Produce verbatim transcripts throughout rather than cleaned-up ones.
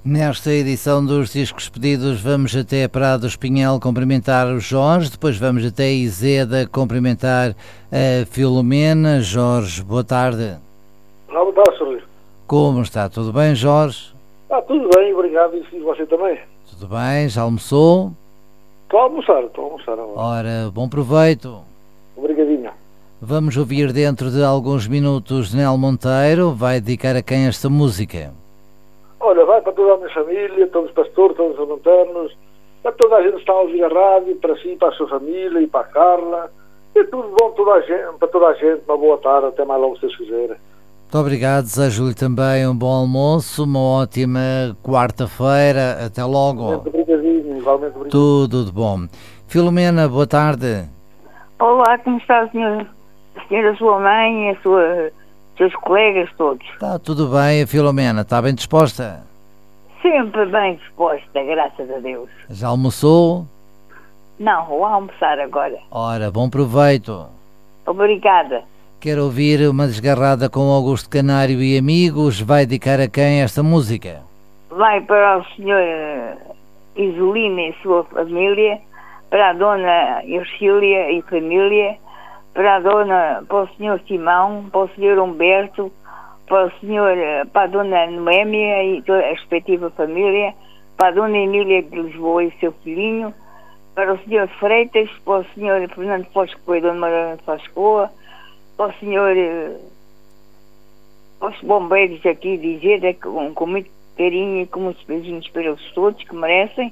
Nesta edição dos Discos Pedidos vamos até a Praia do Espinhel cumprimentar o Jorge, depois vamos até a Izeda cumprimentar a Filomena. Jorge, boa tarde. Olá, boa tarde, senhor. Como está? Tudo bem, Jorge? Ah, tudo bem, obrigado. E você também? Tudo bem, já almoçou? Estou a almoçar, estou a almoçar agora. Ora, bom proveito. Obrigadinho. Vamos ouvir dentro de alguns minutos Nel Monteiro. Vai dedicar a quem esta música? Olha, vai para toda a minha família, todos os pastores, todos os lanternos, para toda a gente que está a ouvir a rádio, para si, para a sua família e para a Carla. E tudo bom toda a gente, para toda a gente, uma boa tarde, até mais logo se vocês quiserem. Muito obrigado, desejo-lhe também um bom almoço, uma ótima quarta-feira, até logo. Muito obrigadinho, igualmente obrigado. Tudo de bom. Filomena, boa tarde. Olá, como está, senhor? A senhora, a sua mãe, a sua, seus colegas todos? Está tudo bem, a Filomena, está bem disposta? Sempre bem disposta, graças a Deus. Já almoçou? Não, vou almoçar agora. Ora, bom proveito. Obrigada. Quero ouvir uma desgarrada com Augusto Canário e amigos. Vai dedicar a quem esta música? Vai para o senhor Isolina e sua família, para a dona Ercília e família, para a dona, para o senhor Simão, para o senhor Humberto, para o senhor, para a dona Noémia e toda a respectiva família, para a dona Emília de Lisboa e seu filhinho, para o senhor Freitas, para o senhor Fernando Fosco e dona Mariana Foscoa, para o senhor, para os bombeiros aqui de Izeda, com, com muito carinho e com muitos beijinhos para eles todos, que merecem,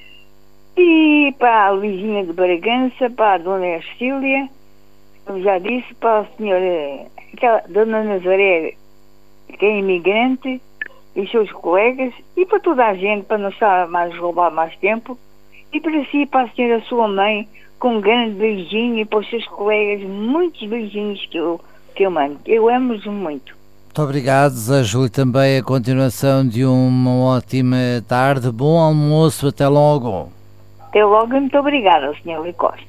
e para a Luizinha de Bragança, para a dona Ercília, como já disse, para a senhora, aquela dona Nazaré, que é imigrante, e seus colegas, e para toda a gente, para não estar mais roubar mais tempo, e para si, para a senhora, sua mãe, com um grande beijinho, e para os seus colegas, muitos beijinhos que eu, que eu mando. Eu amo-os muito. Muito obrigado, desejo-lhe também a continuação de uma ótima tarde, bom almoço, até logo. Até logo e muito obrigada, senhor Rui Costa.